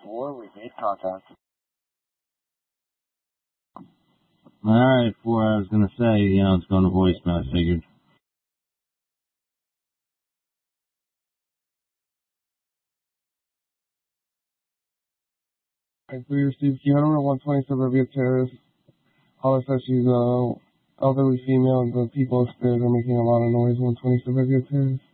4, we made contact. Alright, 4, I was gonna say, it's going to voicemail, I figured. We received Keanu at 120 Suburbia Terrace. Caller says she's elderly female and the people upstairs are making a lot of noise. 120 Suburbia Terrace.